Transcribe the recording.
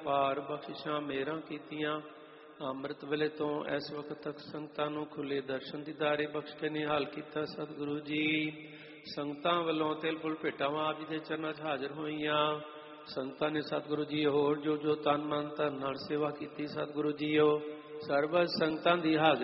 ਅਪਾਰ ਬਖਸ਼ਿਸ਼ਾਂ ਮੇਰਾਂ ਕੀਤੀਆਂ। ਅੰਮ੍ਰਿਤ ਵੇਲੇ ਤੋਂ ਇਸ ਵਕਤ ਤੱਕ ਸੰਗਤਾਂ ਨੂੰ ਖੁੱਲੇ ਦਰਸ਼ਨ ਦੀਦਾਰੇ ਬਖਸ਼ ਕੇ ਨਿਹਾਲ ਕੀਤਾ। ਸਤਿਗੁਰੂ ਜੀ ਸੰਗਤਾਂ ਵੱਲੋਂ ਤਿਲ ਫੁੱਲ ਭੇਟਾਵਾਂ ਆਪ ਜੀ ਦੇ ਚਰਨਾਂ 'ਚ ਹਾਜ਼ਰ ਹੋਈਆਂ। ਸੰਗਤਾਂ ਨੇ ਸਤਿਗੁਰੂ ਜੀ ਹੋਰ ਜੋ ਤਨ ਮਨ ਧਨ ਨਾਲ ਸੇਵਾ ਕੀਤੀ। ਸਤਿਗੁਰੂ ਜੀਓ ਸਰਬਤ ਸੰਗਤਾਂ ਦੀ ਹਾਜ਼ਰੀ